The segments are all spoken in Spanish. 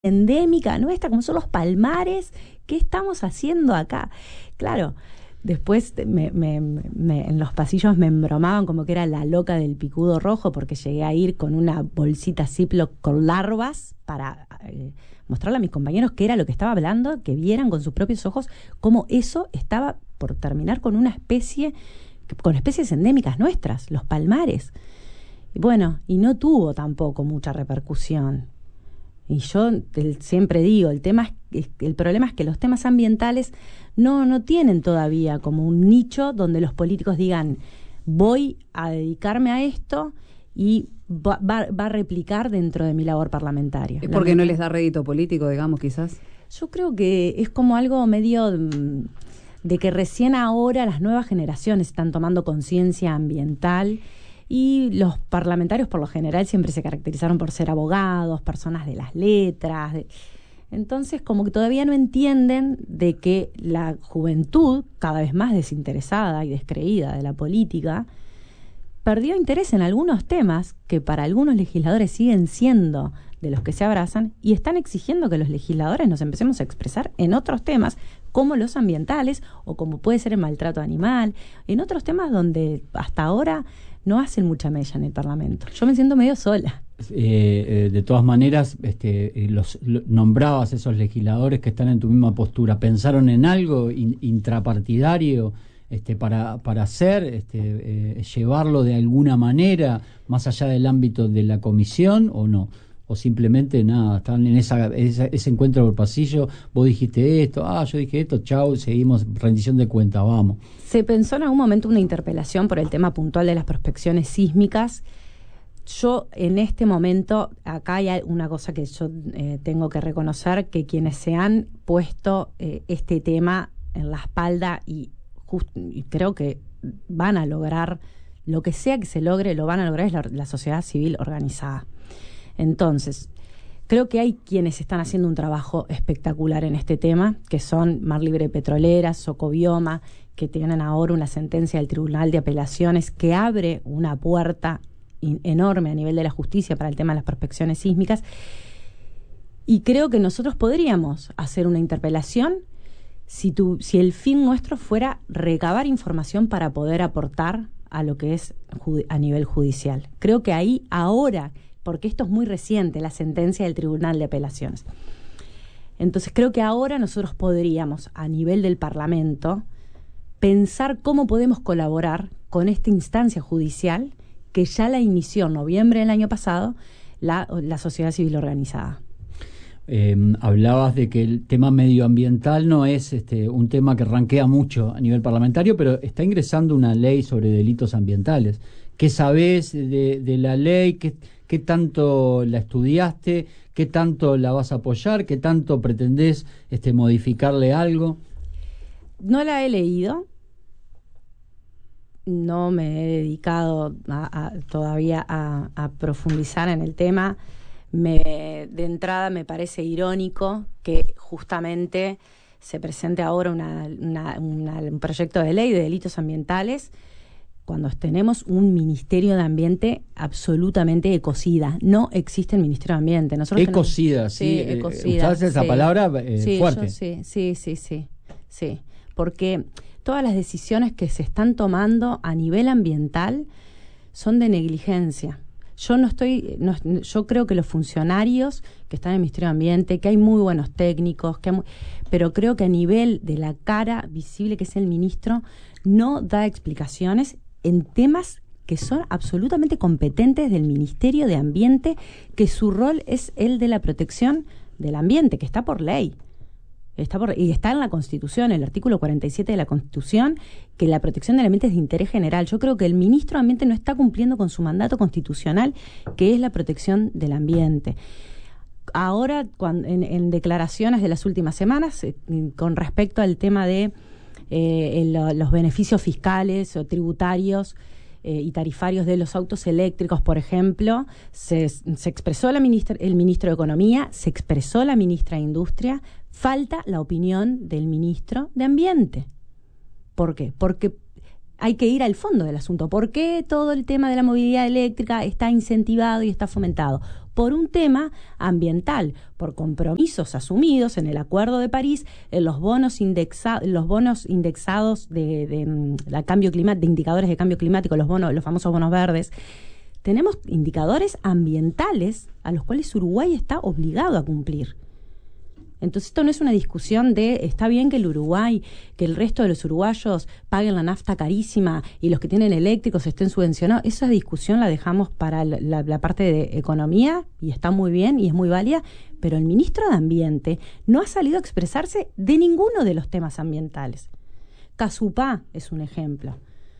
endémica nuestra, como son los palmares. ¿Qué estamos haciendo acá? Claro, después en los pasillos me embromaban como que era la loca del picudo rojo, porque llegué a ir con una bolsita Ziploc con larvas para mostrarle a mis compañeros qué era lo que estaba hablando, que vieran con sus propios ojos cómo eso estaba por terminar con con especies endémicas nuestras, los palmares. Y bueno, y no tuvo tampoco mucha repercusión. Y yo siempre digo, el problema es que los temas ambientales no tienen todavía como un nicho donde los políticos digan, voy a dedicarme a esto y va a replicar dentro de mi labor parlamentaria. ¿Es porque no les da rédito político, digamos, quizás? Yo creo que es como algo medio de que recién ahora las nuevas generaciones están tomando conciencia ambiental. Y los parlamentarios, por lo general, siempre se caracterizaron por ser abogados, personas de las letras. Entonces, como que todavía no entienden de que la juventud, cada vez más desinteresada y descreída de la política, perdió interés en algunos temas que para algunos legisladores siguen siendo de los que se abrazan y están exigiendo que los legisladores nos empecemos a expresar en otros temas, como los ambientales o como puede ser el maltrato animal, en otros temas donde hasta ahora no hacen mucha mella en el Parlamento. Yo me siento medio sola. De todas maneras, nombrabas esos legisladores que están en tu misma postura. ¿Pensaron en algo intrapartidario para hacer, llevarlo de alguna manera más allá del ámbito de la comisión o no? ¿O simplemente nada, estaban en ese encuentro por pasillo, vos dijiste esto, yo dije esto, chau, seguimos, rendición de cuenta, vamos? Se pensó en algún momento una interpelación por el tema puntual de las prospecciones sísmicas. Yo en este momento, acá hay una cosa que yo tengo que reconocer, que quienes se han puesto este tema en la espalda y creo que van a lograr, lo que sea que se logre, lo van a lograr, es la sociedad civil organizada. Entonces, creo que hay quienes están haciendo un trabajo espectacular en este tema, que son Mar Libre Petrolera, Socobioma, que tienen ahora una sentencia del Tribunal de Apelaciones que abre una puerta enorme a nivel de la justicia para el tema de las prospecciones sísmicas. Y creo que nosotros podríamos hacer una interpelación si el fin nuestro fuera recabar información para poder aportar a lo que es a nivel judicial. Creo que ahí ahora, porque esto es muy reciente, la sentencia del Tribunal de Apelaciones. Entonces creo que ahora nosotros podríamos, a nivel del Parlamento, pensar cómo podemos colaborar con esta instancia judicial que ya la inició en noviembre del año pasado la sociedad civil organizada. Hablabas de que el tema medioambiental no es un tema que ranquea mucho a nivel parlamentario, pero está ingresando una ley sobre delitos ambientales. ¿Qué sabés de la ley? ¿Qué tanto la estudiaste? ¿Qué tanto la vas a apoyar? ¿Qué tanto pretendés modificarle algo? No la he leído. No me he dedicado todavía a profundizar en el tema. De entrada me parece irónico que justamente se presente ahora un proyecto de ley de delitos ambientales cuando tenemos un Ministerio de Ambiente absolutamente ecocida. No existe el Ministerio de Ambiente. Ecocida, sí. Ecocida. ¿Usás esa palabra fuerte? Sí. Porque todas las decisiones que se están tomando a nivel ambiental son de negligencia. Yo creo que los funcionarios que están en el Ministerio de Ambiente, que hay muy buenos técnicos, pero creo que a nivel de la cara visible que es el ministro, no da explicaciones en temas que son absolutamente competentes del Ministerio de Ambiente, que su rol es el de la protección del ambiente, que está por ley. Y está en la Constitución, el artículo 47 de la Constitución, que la protección del ambiente es de interés general. Yo creo que el ministro de Ambiente no está cumpliendo con su mandato constitucional, que es la protección del ambiente. Ahora, en declaraciones de las últimas semanas, con respecto al tema de los beneficios fiscales o tributarios y tarifarios de los autos eléctricos, por ejemplo, se expresó el ministro de Economía, se expresó la ministra de Industria. Falta la opinión del ministro de Ambiente. ¿Por qué? Porque hay que ir al fondo del asunto. ¿Por qué todo el tema de la movilidad eléctrica está incentivado y está fomentado? por un tema ambiental, por compromisos asumidos en el Acuerdo de París, en los bonos indexados de cambio climático, de indicadores de cambio climático, los famosos bonos verdes. Tenemos indicadores ambientales a los cuales Uruguay está obligado a cumplir. Entonces esto no es una discusión de está bien que el Uruguay, que el resto de los uruguayos paguen la nafta carísima y los que tienen eléctricos estén subvencionados. Esa discusión la dejamos para la parte de economía y está muy bien y es muy válida, pero el ministro de Ambiente no ha salido a expresarse de ninguno de los temas ambientales. Casupá es un ejemplo.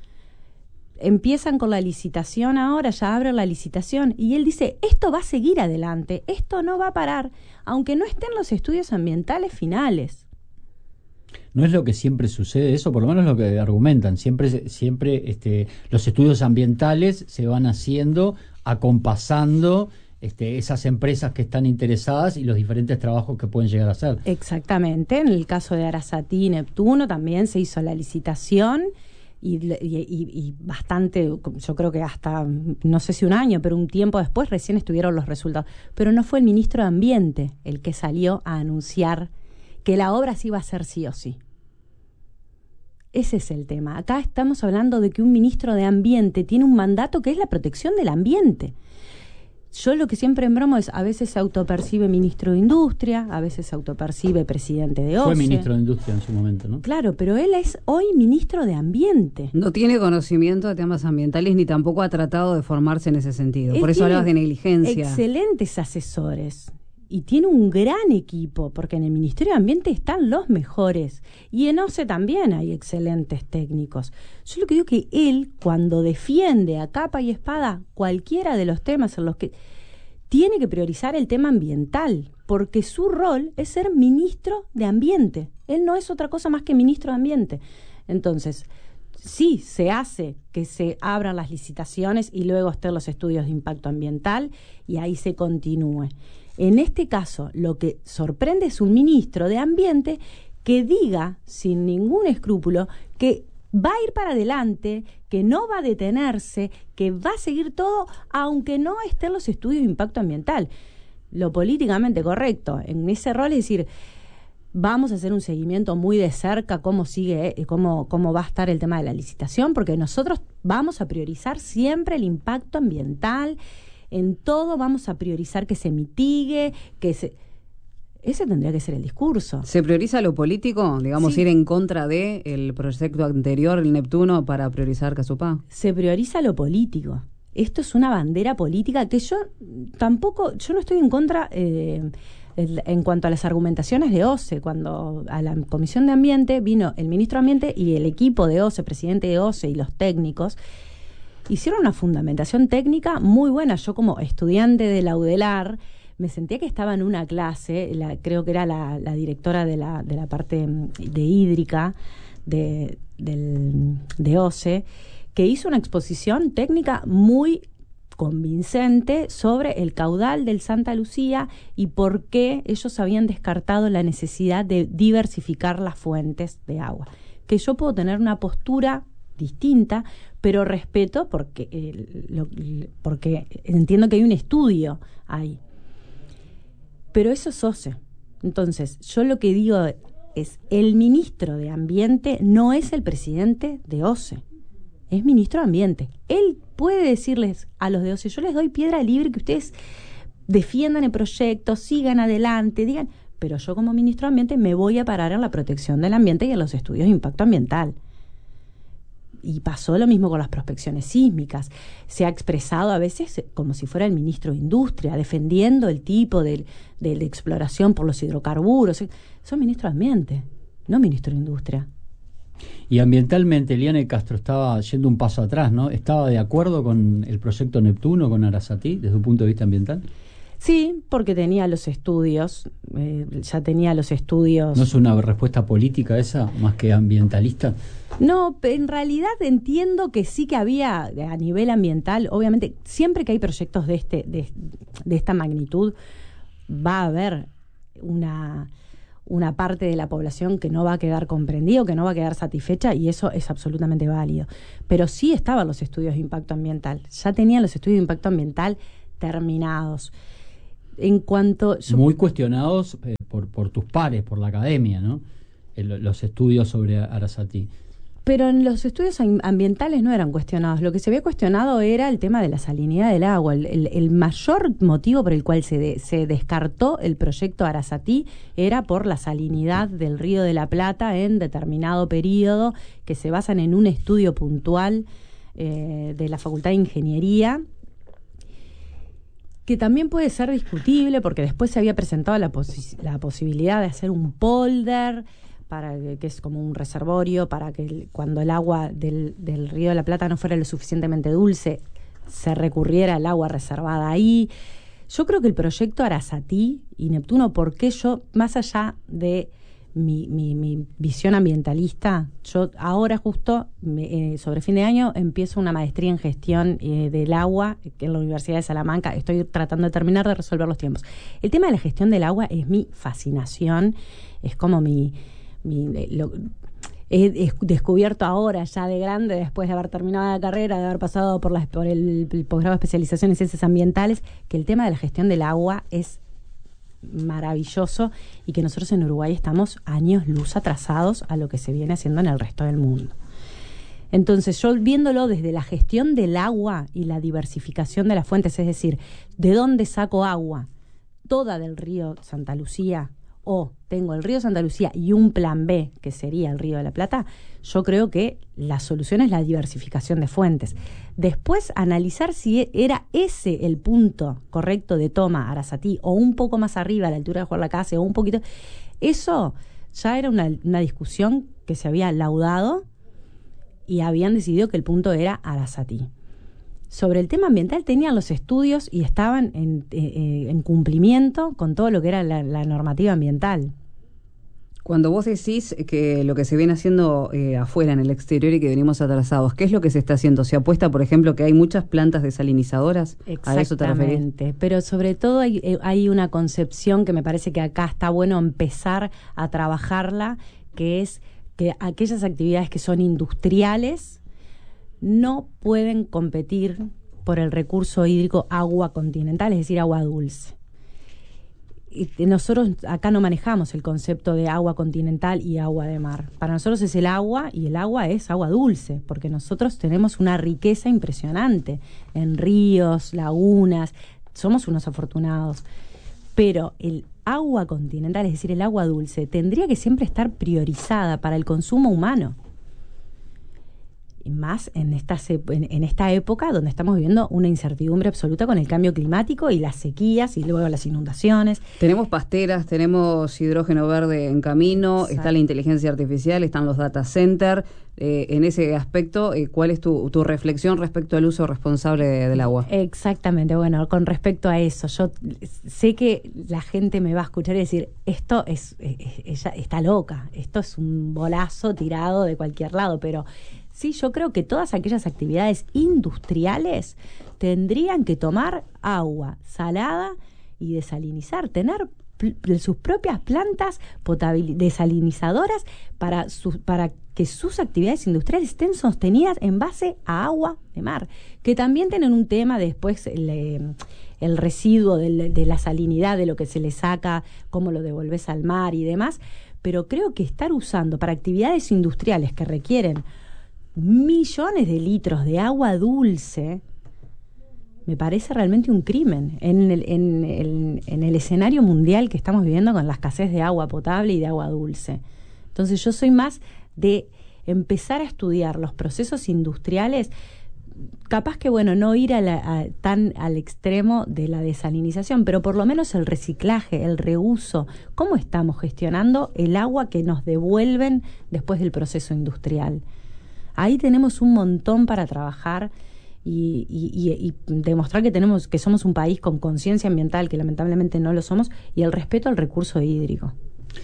Empiezan con la licitación ahora, ya abren la licitación, y él dice, esto va a seguir adelante, esto no va a parar, aunque no estén los estudios ambientales finales. ¿No es lo que siempre sucede eso? Por lo menos lo que argumentan. Siempre los estudios ambientales se van haciendo acompasando esas empresas que están interesadas y los diferentes trabajos que pueden llegar a hacer. Exactamente. En el caso de Arasatí y Neptuno también se hizo la licitación y bastante, yo creo que hasta, no sé si un año, pero un tiempo después recién estuvieron los resultados. Pero no fue el ministro de Ambiente el que salió a anunciar que la obra se iba a hacer sí o sí. Ese es el tema. Acá estamos hablando de que un ministro de Ambiente tiene un mandato que es la protección del ambiente. Yo lo que siempre en broma es, a veces se autopercibe ministro de Industria, a veces se autopercibe presidente de OCE. Fue ministro de Industria en su momento, ¿no? Claro, pero él es hoy ministro de Ambiente. No tiene conocimiento de temas ambientales ni tampoco ha tratado de formarse en ese sentido. Por eso hablabas de negligencia. Excelentes asesores. Y tiene un gran equipo, porque en el Ministerio de Ambiente están los mejores. Y en OCE también hay excelentes técnicos. Yo lo que digo que él, cuando defiende a capa y espada cualquiera de los temas en los que tiene que priorizar el tema ambiental, porque su rol es ser ministro de Ambiente. Él no es otra cosa más que ministro de Ambiente. Entonces, sí, se hace que se abran las licitaciones y luego estén los estudios de impacto ambiental y ahí se continúe. En este caso, lo que sorprende es un ministro de Ambiente que diga, sin ningún escrúpulo, que va a ir para adelante, que no va a detenerse, que va a seguir todo, aunque no estén los estudios de impacto ambiental. Lo políticamente correcto en ese rol es decir, vamos a hacer un seguimiento muy de cerca, cómo sigue, cómo va a estar el tema de la licitación, porque nosotros vamos a priorizar siempre el impacto ambiental. En todo vamos a priorizar que se mitigue, ese tendría que ser el discurso. ¿Se prioriza lo político? Digamos, sí. Ir en contra de el proyecto anterior, el Neptuno, para priorizar Casupá. Se prioriza lo político. Esto es una bandera política que yo no estoy en contra en cuanto a las argumentaciones de OCE. Cuando a la Comisión de Ambiente vino el ministro de Ambiente y el equipo de OCE, presidente de OCE y los técnicos, hicieron una fundamentación técnica muy buena. Yo como estudiante de la UDELAR me sentía que estaba en una clase, creo que era la directora de la parte de hídrica de OCE, que hizo una exposición técnica muy convincente sobre el caudal del Santa Lucía y por qué ellos habían descartado la necesidad de diversificar las fuentes de agua. Que yo puedo tener una postura distinta, pero respeto porque entiendo que hay un estudio ahí. Pero eso es OCE. Entonces, yo lo que digo es, el ministro de Ambiente no es el presidente de OCE, es ministro de Ambiente. Él puede decirles a los de OCE, yo les doy piedra libre que ustedes defiendan el proyecto, sigan adelante, digan, pero yo como ministro de Ambiente me voy a parar en la protección del ambiente y en los estudios de impacto ambiental. Y pasó lo mismo con las prospecciones sísmicas. Se ha expresado a veces como si fuera el ministro de Industria, defendiendo el tipo de exploración por los hidrocarburos. Son ministro de Ambiente, no ministro de Industria. Y ambientalmente, Eliane Castro estaba yendo un paso atrás, ¿no? ¿Estaba de acuerdo con el proyecto Neptuno, con Arasatí, desde un punto de vista ambiental? Sí, porque tenía los estudios, ya tenía los estudios. ¿No es una respuesta política esa, más que ambientalista? No, en realidad entiendo que sí que había, a nivel ambiental, obviamente, siempre que hay proyectos de esta magnitud, va a haber una parte de la población que no va a quedar comprendido, que no va a quedar satisfecha, y eso es absolutamente válido. Pero sí estaban los estudios de impacto ambiental, ya tenían los estudios de impacto ambiental terminados. En cuanto... Muy cuestionados por tus pares, por la academia, ¿no? Los estudios sobre Arasati. Pero en los estudios ambientales no eran cuestionados. Lo que se había cuestionado era el tema de la salinidad del agua. El mayor motivo por el cual se descartó el proyecto Arasati era por la salinidad del Río de la Plata en determinado periodo, que se basan en un estudio puntual de la Facultad de Ingeniería, que también puede ser discutible porque después se había presentado la posibilidad de hacer un polder, que es como un reservorio, para que cuando el agua del Río de la Plata no fuera lo suficientemente dulce, se recurriera al agua reservada ahí. Yo creo que el proyecto Arasati y Neptuno, porque yo, más allá de mi visión ambientalista, yo ahora justo, sobre fin de año, empiezo una maestría en gestión del agua en la Universidad de Salamanca. Estoy tratando de terminar de resolver los tiempos. El tema de la gestión del agua es mi fascinación, es como he descubierto ahora, ya de grande, después de haber terminado la carrera, de haber pasado por el posgrado de especialización en ciencias ambientales, que el tema de la gestión del agua es maravilloso y que nosotros en Uruguay estamos años luz atrasados a lo que se viene haciendo en el resto del mundo. Entonces, yo viéndolo desde la gestión del agua y la diversificación de las fuentes, es decir, ¿de dónde saco agua? Toda del río Santa Lucía, o tengo el río Santa Lucía y un plan B, que sería el Río de la Plata. Yo creo que la solución es la diversificación de fuentes. Después, analizar si era ese el punto correcto de toma Arasati, o un poco más arriba, a la altura de Juan Lacase, o un poquito. Eso ya era una discusión que se había laudado y habían decidido que el punto era Arasati. Sobre el tema ambiental tenían los estudios y estaban en cumplimiento con todo lo que era la normativa ambiental. Cuando vos decís que lo que se viene haciendo afuera, en el exterior, y que venimos atrasados, ¿qué es lo que se está haciendo? ¿Se apuesta, por ejemplo, que hay muchas plantas desalinizadoras? ¿A eso te referís? Exactamente, pero sobre todo hay una concepción que me parece que acá está bueno empezar a trabajarla, que es que aquellas actividades que son industriales no pueden competir por el recurso hídrico agua continental, es decir, agua dulce. Y nosotros acá no manejamos el concepto de agua continental y agua de mar. Para nosotros es el agua, y el agua es agua dulce, porque nosotros tenemos una riqueza impresionante en ríos, lagunas, somos unos afortunados. Pero el agua continental, es decir, el agua dulce, tendría que siempre estar priorizada para el consumo humano. Y más en esta época donde estamos viviendo una incertidumbre absoluta con el cambio climático y las sequías y luego las inundaciones. Tenemos pasteras, tenemos hidrógeno verde en camino. Exacto. Está la inteligencia artificial, están los data centers. En ese aspecto, ¿cuál es tu reflexión respecto al uso responsable del agua? Exactamente, bueno, con respecto a eso, yo sé que la gente me va a escuchar y decir, esto ella está loca, esto es un bolazo tirado de cualquier lado, pero sí, yo creo que todas aquellas actividades industriales tendrían que tomar agua salada y desalinizar, tener sus propias plantas desalinizadoras para que sus actividades industriales estén sostenidas en base a agua de mar, que también tienen un tema después, el residuo de la salinidad, de lo que se le saca, cómo lo devolves al mar y demás, pero creo que estar usando para actividades industriales que requieren millones de litros de agua dulce me parece realmente un crimen en el escenario mundial que estamos viviendo con la escasez de agua potable y de agua dulce. Entonces yo soy más de empezar a estudiar los procesos industriales, capaz que no ir tan al extremo de la desalinización, pero por lo menos el reciclaje, el reuso, cómo estamos gestionando el agua que nos devuelven después del proceso industrial. Ahí tenemos un montón para trabajar y demostrar que somos un país con conciencia ambiental, que lamentablemente no lo somos, y el respeto al recurso hídrico.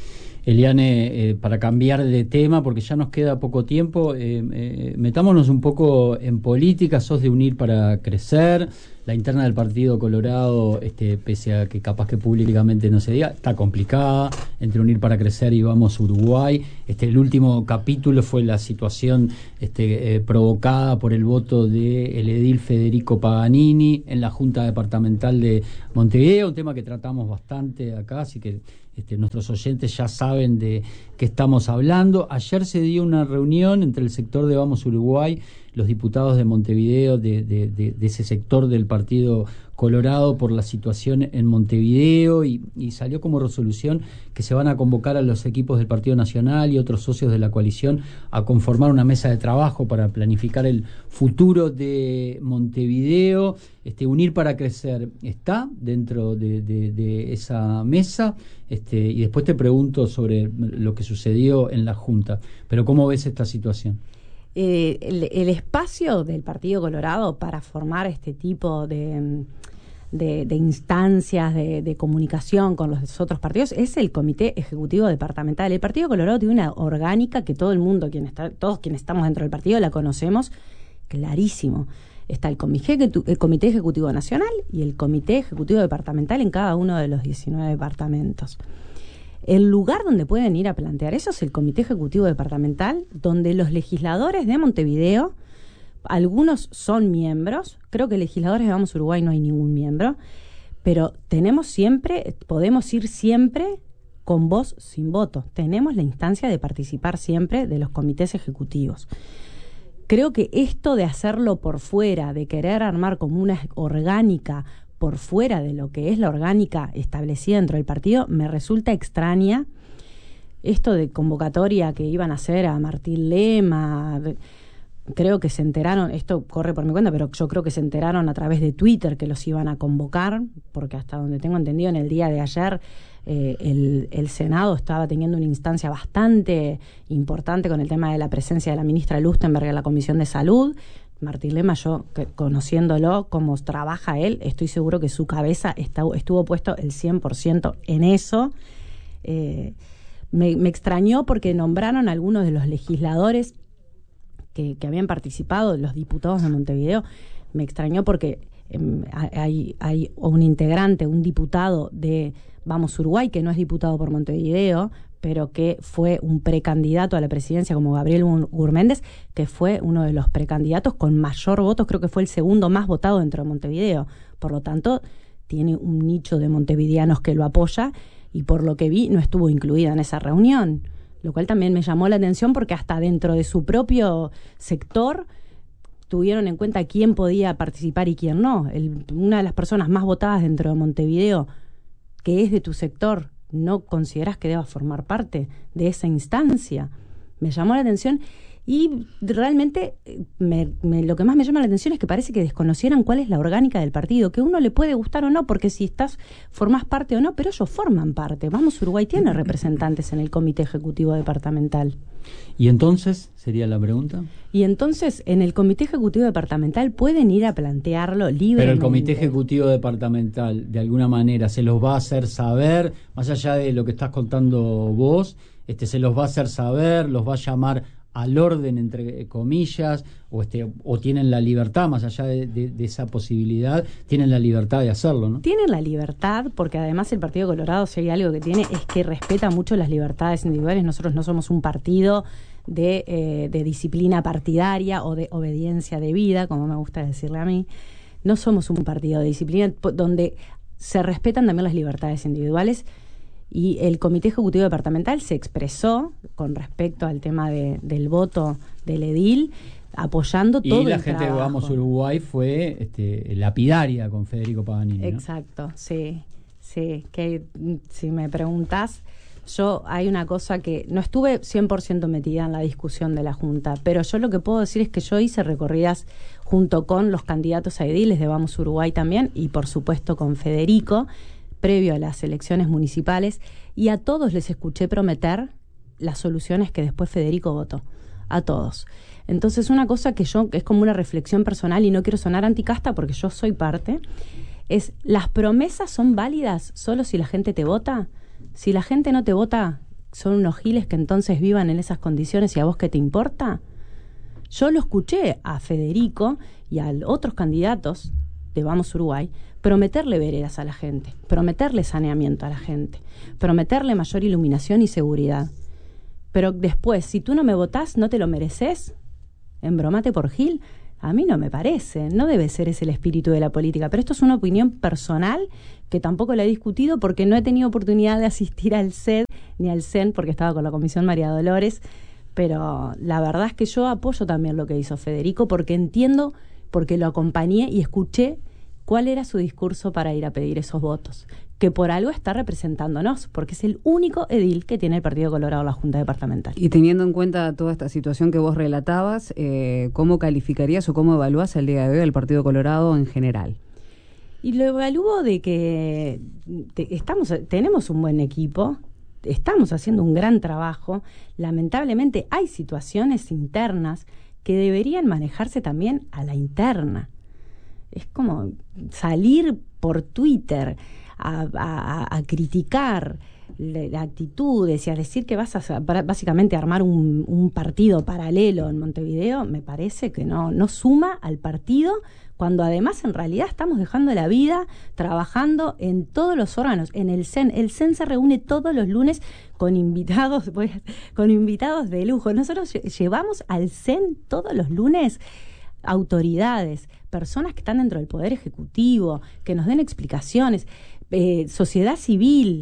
Eliane, para cambiar de tema, porque ya nos queda poco tiempo, metámonos un poco en política. Sos de Unir para Crecer. La interna del Partido Colorado, pese a que capaz que públicamente no se diga, está complicada entre Unir para Crecer y Vamos Uruguay. El último capítulo fue la situación provocada por el voto del edil Federico Paganini en la Junta Departamental de Montevideo, un tema que tratamos bastante acá, así que nuestros oyentes ya saben de qué estamos hablando. Ayer se dio una reunión entre el sector de Vamos Uruguay, los diputados de Montevideo, de ese sector del Partido Colorado, por la situación en Montevideo, y salió como resolución que se van a convocar a los equipos del Partido Nacional y otros socios de la coalición a conformar una mesa de trabajo para planificar el futuro de Montevideo. Unir para Crecer está dentro de esa mesa, y después te pregunto sobre lo que sucedió en la Junta. Pero ¿cómo ves esta situación? El espacio del Partido Colorado para formar este tipo de instancias de comunicación con los otros partidos es el Comité Ejecutivo Departamental. El Partido Colorado tiene una orgánica que todo el mundo, todos quienes estamos dentro del partido la conocemos clarísimo. Está el Comité Ejecutivo Nacional y el Comité Ejecutivo Departamental en cada uno de los 19 departamentos. El lugar donde pueden ir a plantear eso es el Comité Ejecutivo Departamental, donde los legisladores de Montevideo, algunos son miembros, creo que legisladores de Vamos Uruguay no hay ningún miembro, pero podemos ir siempre con voz sin voto. Tenemos la instancia de participar siempre de los comités ejecutivos. Creo que esto de hacerlo por fuera, de querer armar como una orgánica por fuera de lo que es la orgánica establecida dentro del partido, me resulta extraña. Esto de convocatoria que iban a hacer a Martín Lema, creo que se enteraron, esto corre por mi cuenta, pero yo creo que se enteraron a través de Twitter que los iban a convocar, porque hasta donde tengo entendido, en el día de ayer el Senado estaba teniendo una instancia bastante importante con el tema de la presencia de la ministra Lustenberg en la Comisión de Salud. Martín Lema, yo conociéndolo, cómo trabaja él, estoy seguro que su cabeza estuvo puesto el 100% en eso. Me extrañó porque nombraron a algunos de los legisladores que habían participado, los diputados de Montevideo. Me extrañó porque hay un integrante, un diputado de Vamos Uruguay, que no es diputado por Montevideo, pero que fue un precandidato a la presidencia, como Gabriel Gurméndez, que fue uno de los precandidatos con mayor votos, creo que fue el segundo más votado dentro de Montevideo. Por lo tanto, tiene un nicho de montevideanos que lo apoya, y por lo que vi no estuvo incluida en esa reunión, lo cual también me llamó la atención, porque hasta dentro de su propio sector tuvieron en cuenta quién podía participar y quién no. Una de las personas más votadas dentro de Montevideo, que es de tu sector, ¿no consideras que deba formar parte de esa instancia? Me llamó la atención, y realmente lo que más me llama la atención es que parece que desconocieran cuál es la orgánica del partido, que uno le puede gustar o no, porque si formás parte o no, pero ellos forman parte. Vamos Uruguay tiene representantes en el Comité Ejecutivo Departamental. ¿Y entonces, sería la pregunta? Y entonces, en el Comité Ejecutivo Departamental pueden ir a plantearlo libremente. Pero el Comité Ejecutivo Departamental, de alguna manera, se los va a hacer saber, más allá de lo que estás contando vos, se los va a hacer saber, los va a llamar al orden, entre comillas, o tienen la libertad, más allá de esa posibilidad, tienen la libertad de hacerlo, ¿no? Tienen la libertad, porque además el Partido Colorado, si hay algo que tiene, es que respeta mucho las libertades individuales. Nosotros no somos un partido de disciplina partidaria o de obediencia debida, como me gusta decirle a mí. No somos un partido de disciplina donde se respetan también las libertades individuales. Y el Comité Ejecutivo Departamental se expresó con respecto al tema del voto del edil, apoyando todo el trabajo. Y la gente de Vamos Uruguay fue lapidaria con Federico Paganini, ¿no? Exacto, sí, que si me preguntás, hay una cosa que no estuve 100% metida en la discusión de la Junta, pero yo lo que puedo decir es que yo hice recorridas junto con los candidatos a ediles de Vamos Uruguay también, y por supuesto con Federico, previo a las elecciones municipales, y a todos les escuché prometer las soluciones que después Federico votó, a todos. Entonces, una cosa que es como una reflexión personal, y no quiero sonar anticasta porque yo soy parte, es: ¿las promesas son válidas solo si la gente te vota? Si la gente no te vota, son unos giles que entonces vivan en esas condiciones y a vos qué te importa. Yo lo escuché a Federico y a otros candidatos de Vamos Uruguay prometerle veredas a la gente, prometerle saneamiento a la gente, prometerle mayor iluminación y seguridad. Pero después, si tú no me votás, ¿no te lo mereces? Embromate por gil. A mí no me parece, no debe ser ese el espíritu de la política, pero esto es una opinión personal que tampoco la he discutido porque no he tenido oportunidad de asistir al CED ni al CEN porque estaba con la Comisión María Dolores, pero la verdad es que yo apoyo también lo que hizo Federico porque entiendo, porque lo acompañé y escuché cuál era su discurso para ir a pedir esos votos, que por algo está representándonos, porque es el único edil que tiene el Partido Colorado en la Junta Departamental. Y teniendo en cuenta toda esta situación que vos relatabas, ¿cómo calificarías o cómo evalúas el día de hoy al Partido Colorado en general? Y lo evalúo de que tenemos un buen equipo, estamos haciendo un gran trabajo. Lamentablemente hay situaciones internas que deberían manejarse también a la interna. Es como salir por Twitter a criticar actitudes y a decir que vas a básicamente armar un partido paralelo en Montevideo, me parece que no suma al partido, cuando además en realidad estamos dejando la vida trabajando en todos los órganos, en el CEN. El CEN se reúne todos los lunes con invitados de lujo. Nosotros llevamos al CEN todos los lunes autoridades, personas que están dentro del Poder Ejecutivo, que nos den explicaciones, sociedad civil.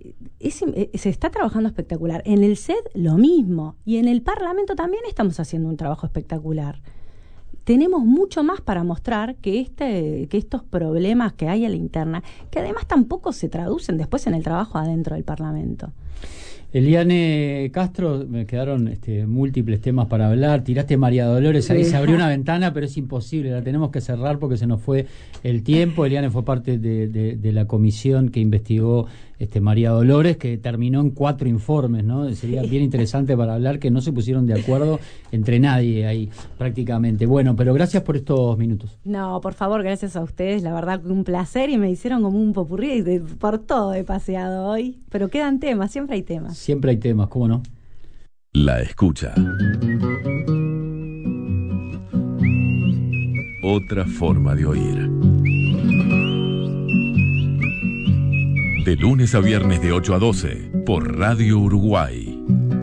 Se está trabajando espectacular. En el CED lo mismo, y en el Parlamento también estamos haciendo un trabajo espectacular. Tenemos mucho más para mostrar que estos problemas que hay a la interna, que además tampoco se traducen después en el trabajo adentro del Parlamento. Eliane Castro, me quedaron múltiples temas para hablar. Tiraste María Dolores, ahí se abrió una ventana, pero es imposible, la tenemos que cerrar porque se nos fue el tiempo. Eliane fue parte de la comisión que investigó María Dolores, que terminó en 4 informes, ¿no? Sería bien interesante para hablar, que no se pusieron de acuerdo entre nadie ahí, prácticamente. Bueno, pero gracias por estos minutos. No, por favor, gracias a ustedes, la verdad que un placer, y me hicieron como un popurrí, por todo he paseado hoy, pero quedan temas, siempre hay temas. Siempre hay temas, ¿cómo no? La escucha. Otra forma de oír. De lunes a viernes de 8 a 12 por Radio Uruguay.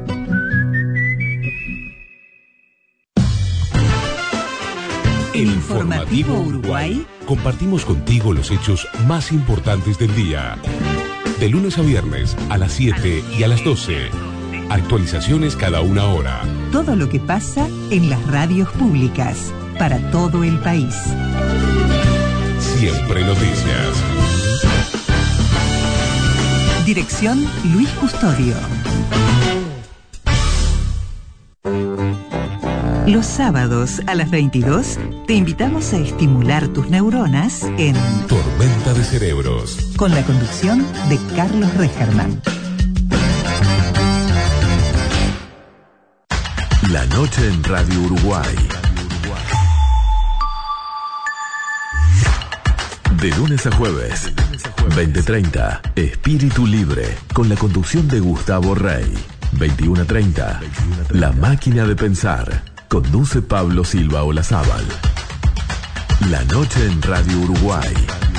En Informativo Uruguay compartimos contigo los hechos más importantes del día. De lunes a viernes a las 7 y a las 12. Actualizaciones cada 1 hora. Todo lo que pasa en las radios públicas para todo el país. Siempre noticias. Dirección Luis Custodio. Los sábados a las 22 te invitamos a estimular tus neuronas en Tormenta de Cerebros, con la conducción de Carlos Regerman. La noche en Radio Uruguay. De lunes a jueves, 20:30, Espíritu Libre, con la conducción de Gustavo Rey. 21:30, La Máquina de Pensar, conduce Pablo Silva Olazábal. La noche en Radio Uruguay.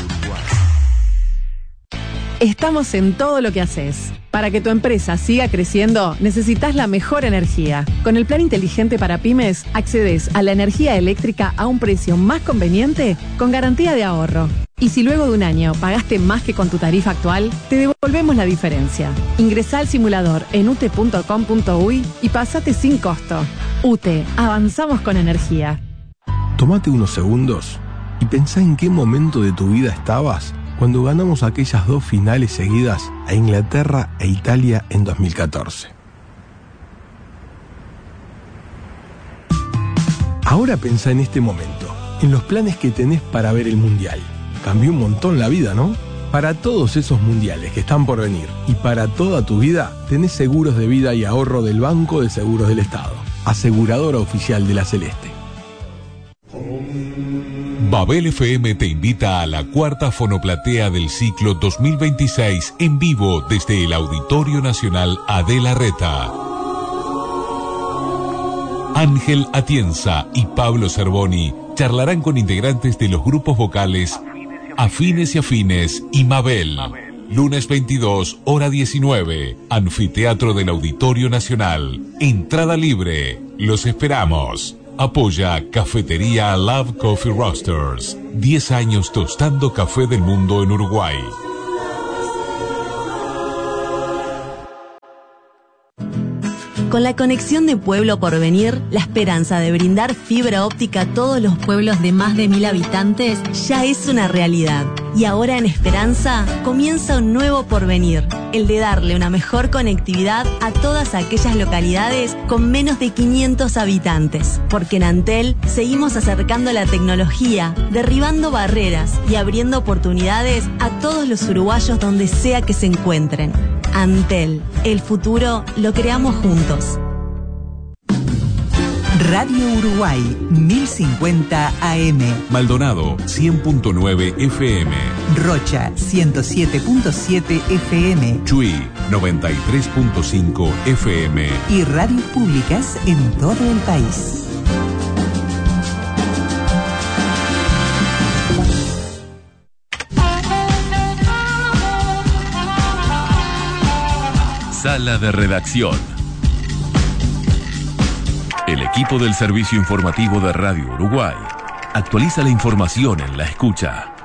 Estamos en todo lo que haces. Para que tu empresa siga creciendo, necesitas la mejor energía. Con el plan inteligente para pymes, accedes a la energía eléctrica a un precio más conveniente, con garantía de ahorro. Y si luego de un año pagaste más que con tu tarifa actual, te devolvemos la diferencia. Ingresá al simulador en ute.com.uy y pasate sin costo. UTE, avanzamos con energía. Tómate unos segundos y pensá en qué momento de tu vida estabas cuando ganamos aquellas 2 finales seguidas a Inglaterra e Italia en 2014. Ahora pensá en este momento, en los planes que tenés para ver el Mundial. Cambió un montón la vida, ¿no? Para todos esos mundiales que están por venir y para toda tu vida, tenés seguros de vida y ahorro del Banco de Seguros del Estado, aseguradora oficial de la Celeste. Babel FM te invita a la cuarta fonoplatea del ciclo 2026 en vivo desde el Auditorio Nacional Adela Reta. Ángel Atienza y Pablo Cervoni charlarán con integrantes de los grupos vocales Afines y Afines y Mabel. Lunes 22, hora 19, Anfiteatro del Auditorio Nacional. Entrada libre. Los esperamos. Apoya Cafetería Love Coffee Roasters. 10 años tostando café del mundo en Uruguay. Con la conexión de Pueblo Porvenir, la esperanza de brindar fibra óptica a todos los pueblos de más de 1000 habitantes ya es una realidad. Y ahora en Esperanza comienza un nuevo porvenir, el de darle una mejor conectividad a todas aquellas localidades con menos de 500 habitantes. Porque en Antel seguimos acercando la tecnología, derribando barreras y abriendo oportunidades a todos los uruguayos donde sea que se encuentren. Antel, el futuro lo creamos juntos. Radio Uruguay, 1050 AM. Maldonado, 100.9 FM. Rocha, 107.7 FM. Chuy, 93.5 FM. Y radios públicas en todo el país. Sala de redacción. El equipo del Servicio Informativo de Radio Uruguay actualiza la información en la escucha.